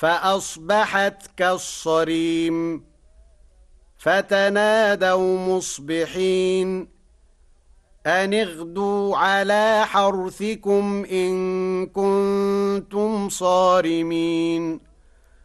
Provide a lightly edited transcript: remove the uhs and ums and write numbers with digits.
فأصبحت كالصريم فتنادوا مصبحين أن اغدوا على حرثكم إن كنتم صارمين